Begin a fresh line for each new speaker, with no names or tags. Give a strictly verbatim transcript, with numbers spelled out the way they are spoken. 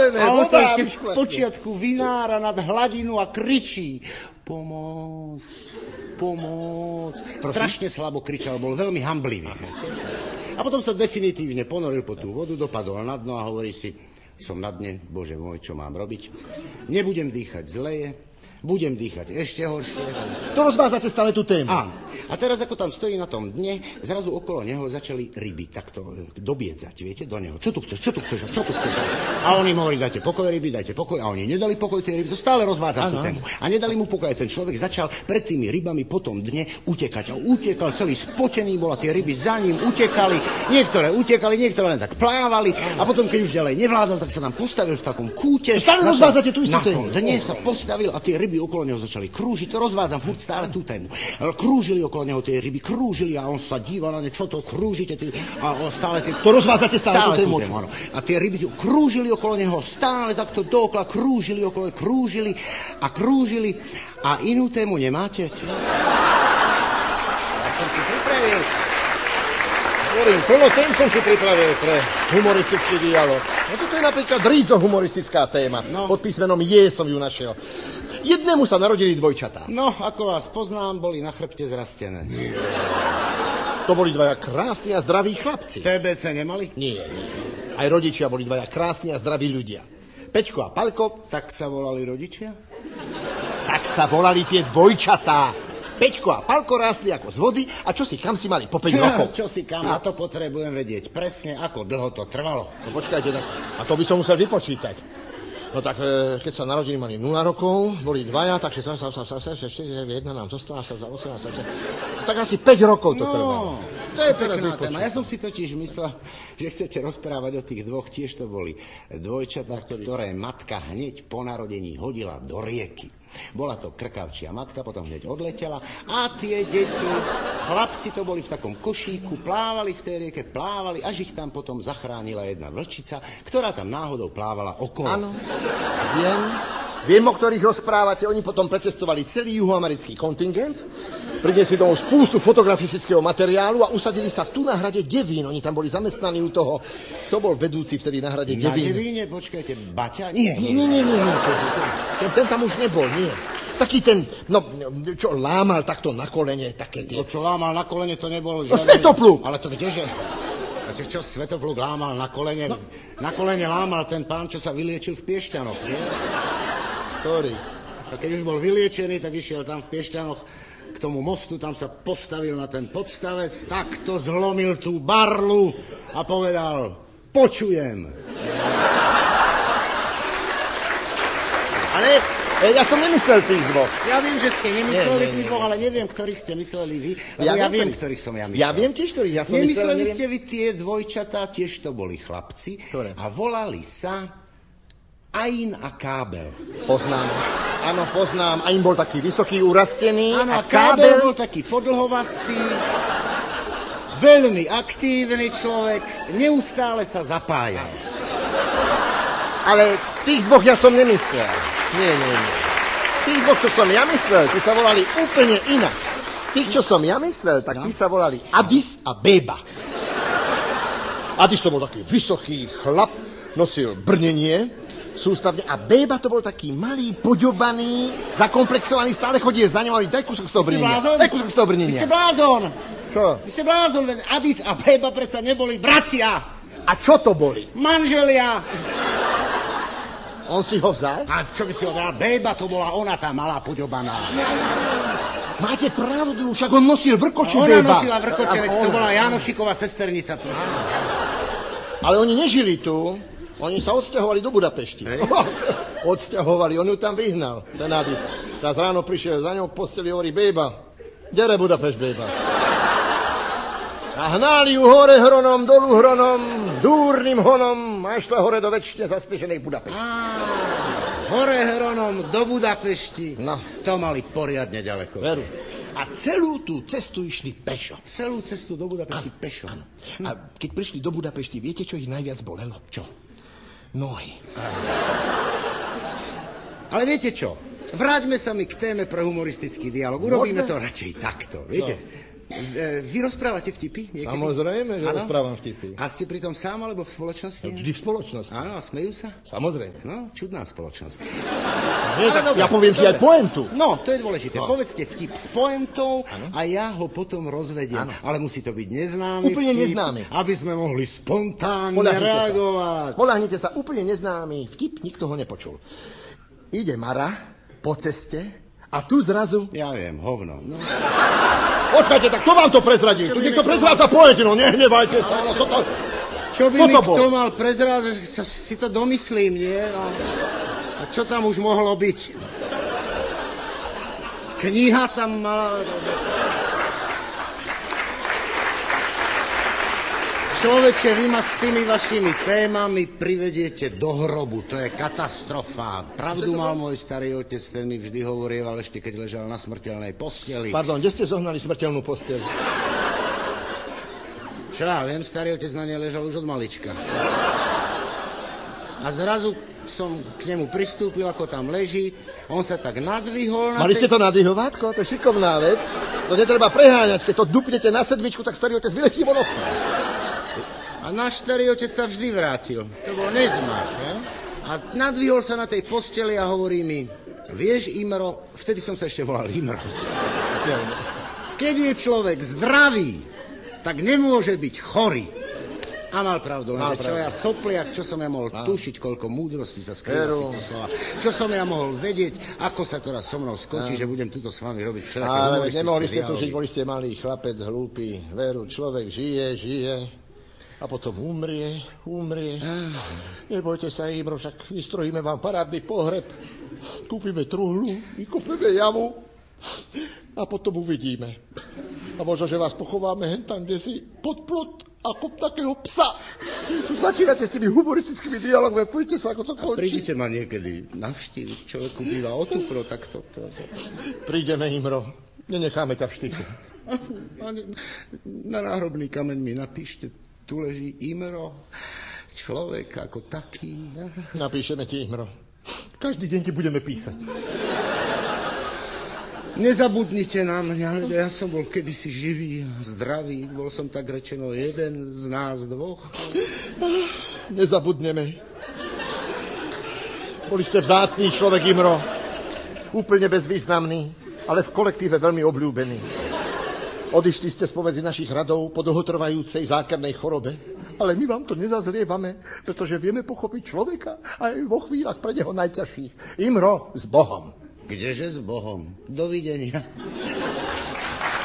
vyšklené.
A on
voda
sa ešte z
vyšklené.
počiatku vynára nad hladinu a kričí. Pomôc, pomôc. Strašne slabo kričal, bol veľmi hamblivý. A potom sa definitívne ponoril po tú vodu, dopadol na dno a hovorí si, som na dne, bože môj, čo mám robiť? Nebudem dýchať zleje, budem dýchať ešte horšie.
To rozvádzate stále tú tému.
Áno. A teraz, ako tam stojí na tom dne, zrazu okolo neho začali ryby takto dobiedzať, viete, do neho. Čo tu chceš, čo tu chceš, čo tu chceš? A on im hovorí, dajte pokoj ryby, dajte pokoj. A oni nedali pokoj tej ryby, to stále rozvádza tú tému. A nedali mu pokoj, ten človek začal pred tými rybami po tom dne utekať. A utekal celý spotený, bol a tie ryby za ním utekali. Niektoré utekali, niektoré len tak plávali. A potom, keď už ďalej nevládal, tak sa tam postavil v takom kúte.
Stále rozvádzate tú istú tému.
Na tom dne sa postavil a tie ryby okolo neho začali krúžiť. To rozvádzam furt stále tú tému. Krúžili okolo neho tie ryby, krúžili a on sa díval na ne, čo to krúžite. Ty, a stále tie,
to rozvádzate stále, stále tú tému.
tému a tie ryby krúžili okolo neho, stále takto dookola krúžili okolo, krúžili a krúžili. A inú tému nemáte? Ja som si pripravil.
Hovorím, plno tém som si pripravil pre humoristický dialog. No toto je napríklad rízo humoristická téma. No. Pod písmenom J som ju našiel. Jednému sa narodili dvojčatá.
No, ako vás poznám, boli na chrbte zrastené.
Nie. To boli dvaja krásni a zdraví chlapci.
té bé cé nemali?
Nie, nie. Aj rodičia boli dvaja krásni a zdraví ľudia. Peťko a Palko.
Tak sa volali rodičia?
Tak sa volali tie dvojčatá. Peťko a Palko rástli ako z vody a čo si kam si mali po päť rokov.
Čo si kam, a to potrebujem vedieť presne, ako dlho to trvalo.
No počkajte, tak, a to by som musel vypočítať. No tak, e, keď sa narodili, mali nula rokov, boli dvaja, takže sa, sa, sa, sa, sa, štyri, jedna nám zostala, sa, sa, osem, sa, sa, tak asi päť rokov to
no,
trvalo.
To je pekná téma. Ja som si totiž myslel, že chcete rozprávať o tých dvoch, tiež to boli dvojčatá, ktoré matka hneď po narodení hodila do rieky. Bola to krkavčia matka, potom hneď odletela a tie deti, chlapci to boli v takom košíku, plávali v tej rieke, plávali, až ich tam potom zachránila jedna vlčica, ktorá tam náhodou plávala okolo.
Áno, viem, viem, o ktorých rozprávate. Oni potom precestovali celý juhoamerický kontingent, priniesli domov spústu fotografistického materiálu a usadili sa tu na hrade Devín. Oni tam boli zamestnaní u toho, kto bol vedúci vtedy na hrade Devín.
Na Devíne, počkajte, Baťa? Nie,
nie, nie, nie, nie, nie. Ten, ten tam už nebol, nie. Taký ten, no, čo lámal takto na kolene, také tie...
To, čo lámal na kolene, to nebol
žiadny... No, Svetopluk!
Ale to kdeže? A čo Svetopluk lámal na kolene? No. Na kolene lámal ten pán, čo sa vyliečil v Piešťanoch, nie?
Ktorý?
A keď už bol vyliečený, tak išiel tam v Piešťanoch k tomu mostu, tam sa postavil na ten podstavec, takto zlomil tú barlu a povedal, počujem.
Ale ja som nemyslel tých dvoch.
Ja viem, že ste nemysleli nie, nie, tých dvoch, ale neviem, ktorých ste mysleli vy, lebo ja, ja viem, ktorých som ja myslel.
Ja viem tiež, ktorých ja som myslel.
Nemysleli
neviem...
ste vy tie dvojčatá, tiež to boli chlapci.
Ktoré?
A volali sa Ain a Kábel.
Poznám. Áno, poznám. Ain bol taký vysoký, urastený.
Áno, a Kábel bol taký podlhovastý, veľmi aktívny človek, neustále sa zapájal.
Ale tých dvoch ja som nemyslel. Nie, nie, nie. Tých dvoch, čo som ja myslel, tí sa volali úplne inak. Tých, čo som ja myslel, tak tí sa volali Adis a Béba. Adis to bol taký vysoký chlap, nosil brnenie sústavne a Béba to bol taký malý, poďobaný, zakomplexovaný, stále chodil za ňou a daj kúsok z toho brnenia. Daj kúsok z toho brnenia.
Vy ste blázon.
Čo?
Vy ste blázon, veď Adis a Béba predsa neboli bratia.
A čo to boli?
Manželia.
On si ho vzal?
A čo by si ho vzal? Béba to bola ona, tá malá poďobaná.
Máte pravdu, však on nosil vrkoče,
Ona
Béba.
nosila vrkoče, veď to bola Janošiková sesternica.
Ale oni nežili tu, oni sa odsťahovali do Budapešti. Odsťahovali, on ju tam vyhnal, ten Adis. Raz ráno prišiel za ňou k posteli, hovorí, Béba, kde je Budapešť, Béba? A hnali ju hore hronom, dolu hronom, dúrnym honom, a šla hore do večne zasneženej Budapešti.
Á, hore hronom do Budapešti.
No.
To mali poriadne ďaleko.
Veru. A celú tú cestu išli pešo.
Celú cestu do Budapešti
ano,
pešo.
Ano. A keď prišli do Budapešti, viete, čo ich najviac bolelo?
Čo?
Nohy.
Ale viete čo? Vráťme sa mi k téme pre humoristický dialog. Urobíme Môžeme? to radšej takto. Viete? No. E, vy rozprávate vtipy niekedy?
Samozrejme, že
Áno?
rozprávam vtipy.
A ste pritom sám, alebo v spoločnosti?
Vždy v spoločnosti.
Áno, a smejú sa?
Samozrejme.
No, čudná spoločnosť.
Nie, tak ja poviem si aj pointu.
No, to je dôležité.
No.
Povedzte vtip s pointou a ja ho potom rozvediem.
Ano.
Ale musí to byť neznámy
Úplne
vtip,
neznámy.
aby sme mohli spontánne
Spoľahnite
reagovať.
sa. Spoľahnite sa, úplne neznámy vtip, nikto ho nepočul. Ide Mara po ceste a tu zrazu...
Ja viem, hovno. No.
Počkajte, tak kto vám to prezradí? Tu niekto prezrádza pointu, no nehnevajte sa. No, toto...
Čo by
Kto
mi
to bol?
kto mal prezrázať, sa si to domyslím, nie? No. A čo tam už mohlo byť? Kniha tam mala... Človeče, vy ma s tými vašimi témami privediete do hrobu. To je katastrofa. Pravdu mal môj starý otec, ten mi vždy hovorieval, ešte keď ležal na smrteľnej posteli.
Pardon, kde ste zohnali smrteľnú posteľ?
Čo ja viem, starý otec na nej ležal už od malička. A zrazu som k nemu pristúpil, ako tam leží. On sa tak nadvihol.
Mali ste to nadvihovátko? To je šikovná vec. To netreba preháňať. Keď to dupnete na sedmičku, tak starý otec vyletí von okno.
A náš starý otec sa vždy vrátil. To bol nezmar. Ne? A nadvihol sa na tej posteli a hovorí mi, vieš, Imro, vtedy som sa ešte volal Imro. Keď je človek zdravý, tak nemôže byť chorý. A mal pravdu,
Mal
že čo
pravdu.
ja sopliak, čo som ja mohol tušiť, koľko múdrosti sa skrýva v týchto slovách. Čo som ja mohol vedieť, ako sa to raz so mnou skočí, že budem tuto s vami robiť všelaké
Ale
humoristické
nemohli ste
dialógy.
tušiť, boli ste malý chlapec, hlúpy. Veru, človek žije, žije a potom umrie, umrie. Nebojte sa, Imro, však vystrojíme vám parádny pohreb. Kúpime truhlu, vykopeme jamu a potom uvidíme. A možno, že vás pochováme hentam, kde si pod plot ako takého psa. Začínate s tými humoristickými dialogmi, poďte sa, ako to končí.
Prídite ma niekedy navštíviť, človeku býva otupro, tak to... to, to.
Prídeme, Imro, nenecháme ťa v štychu.
A ne- Na náhrobný kameň mi napíšte, tu leží Imro, človek ako taký. Ne?
Napíšeme ti, Imro. Každý deň ti budeme písať.
Nezabudnite na mňa, ja som bol kedysi živý a zdravý, bol som tak rečeno jeden z nás dvoch.
Nezabudneme. Boli ste vzácný človek, Imro. Úplne bezvýznamný, ale v kolektíve veľmi obľúbený. Odišli ste spomedzi našich radov po dlhotrvajúcej zákernej chorobe, ale my vám to nezazlievame, pretože vieme pochopiť človeka aj vo chvíľach pre neho najťažších. Imro, s Bohom.
Kdeže s Bohom? Dovidenia.